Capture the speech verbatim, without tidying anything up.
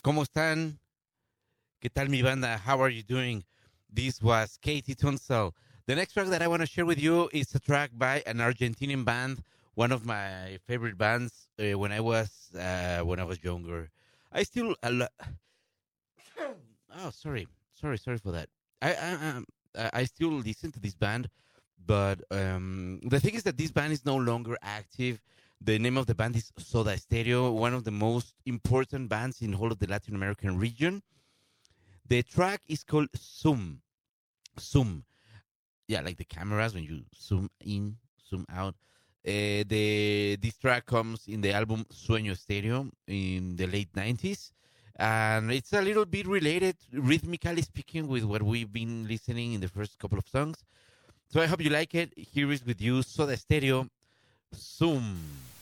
¿Cómo están? ¿Qué tal mi banda? How are you doing? This was Katie Tunstall. The next track that I want to share with you is a track by an Argentinian band, one of my favorite bands uh, when I was uh, when I was younger. I still a lo- oh sorry sorry sorry for that. I I, um, I I still listen to this band, but um, the thing is that this band is no longer active. The name of the band is Soda Stereo, one of the most important bands in the whole of the Latin American region. The track is called Zoom. Zoom. Yeah, like the cameras when you zoom in, zoom out. Uh, the this track comes in the album Sueño Stereo in the late nineties, and it's a little bit related, rhythmically speaking, with what we've been listening in the first couple of songs. So I hope you like it. Here is with you Soda Stereo, Zoom.